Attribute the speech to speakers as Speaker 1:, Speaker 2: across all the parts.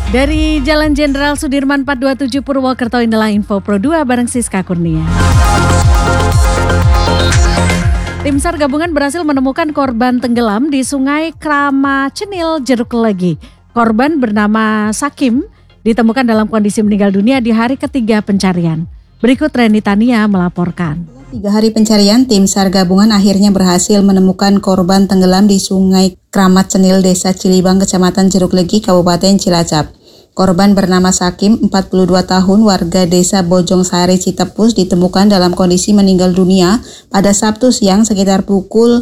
Speaker 1: Dari Jalan Jenderal Sudirman 427 Purwokerto, inilah info Pro 2 bareng Siska Kurnia. Tim SAR gabungan berhasil menemukan korban tenggelam di Sungai Kramacenil, Jeruk Legi. Korban bernama Sakim ditemukan dalam kondisi meninggal dunia di hari ketiga pencarian. Berikut Reni Tania melaporkan.
Speaker 2: 3 hari pencarian, tim SAR gabungan akhirnya berhasil menemukan korban tenggelam di Sungai Kramacenil, Desa Cilibang, Kecamatan Jeruk Legi, Kabupaten Cilacap. Korban bernama Sakim, 42 tahun, warga Desa Bojong Sari, Citepus, ditemukan dalam kondisi meninggal dunia pada Sabtu siang sekitar pukul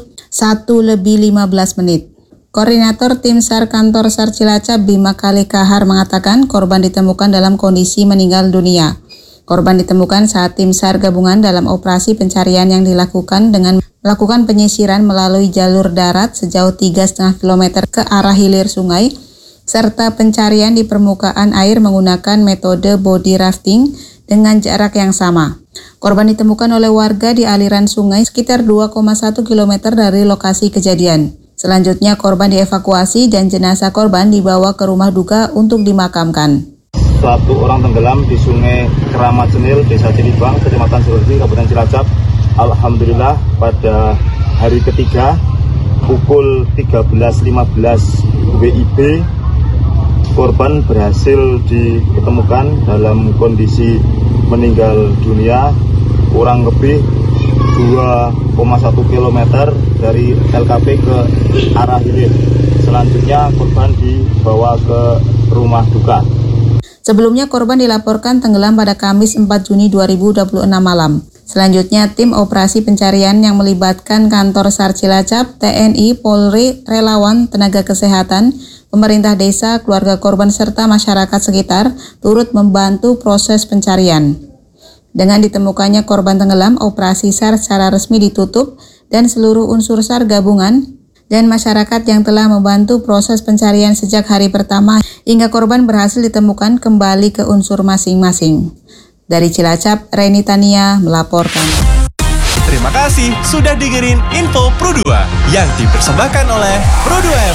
Speaker 2: 1:15. Koordinator Tim SAR Kantor SAR Cilacap, Bima Kale Kahar, mengatakan korban ditemukan dalam kondisi meninggal dunia. Korban ditemukan saat tim SAR gabungan dalam operasi pencarian yang dilakukan dengan melakukan penyisiran melalui jalur darat sejauh 3,5 km ke arah hilir sungai, serta pencarian di permukaan air menggunakan metode body rafting dengan jarak yang sama. Korban ditemukan oleh warga di aliran sungai sekitar 2,1 km dari lokasi kejadian. Selanjutnya korban dievakuasi dan jenazah korban dibawa ke rumah duka untuk dimakamkan.
Speaker 3: Satu orang tenggelam di Sungai Kramacenil, Desa Cilibang, Kecamatan Jeruk Legi, Kabupaten Cilacap. Alhamdulillah pada hari ketiga pukul 13.15 WIB korban berhasil ditemukan dalam kondisi meninggal dunia kurang lebih 2,1 km dari LKP ke arah hilir. Selanjutnya korban dibawa ke rumah duka.
Speaker 2: Sebelumnya korban dilaporkan tenggelam pada Kamis 4 Juni 2026 malam. Selanjutnya tim operasi pencarian yang melibatkan kantor SAR Cilacap, TNI, Polri, relawan, tenaga kesehatan, pemerintah desa, keluarga korban serta masyarakat sekitar turut membantu proses pencarian. Dengan ditemukannya korban tenggelam, operasi SAR secara resmi ditutup dan seluruh unsur SAR gabungan dan masyarakat yang telah membantu proses pencarian sejak hari pertama hingga korban berhasil ditemukan kembali ke unsur masing-masing. Dari Cilacap, Reni Tania melaporkan.
Speaker 4: Terima kasih sudah dengerin Info Pro 2 yang dipersembahkan oleh Pro 2